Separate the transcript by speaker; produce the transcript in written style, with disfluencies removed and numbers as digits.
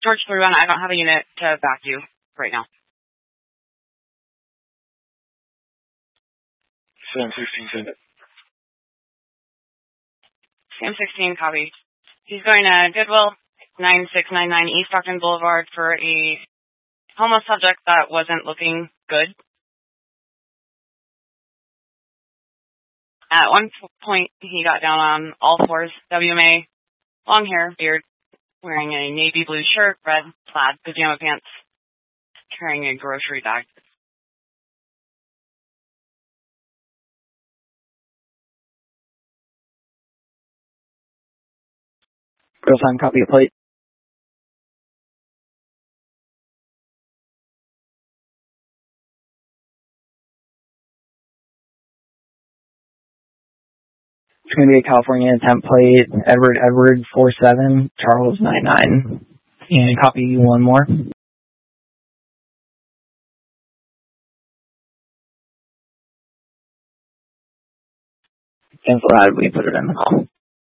Speaker 1: George 31, I don't have a unit to back you right now.
Speaker 2: Sam 16, send it.
Speaker 1: Sam 16, copy. He's going to Goodwill, 9699 East Stockton Boulevard for a homeless subject that wasn't looking good. At one point, he got down on all fours, WMA, long hair, beard, wearing a navy blue shirt, red plaid pajama pants, carrying a grocery bag.
Speaker 3: Real time copy of plate. It's going to be a California template, Edward 47, Charles 99. And copy one more. Cancel that, we put it in the call.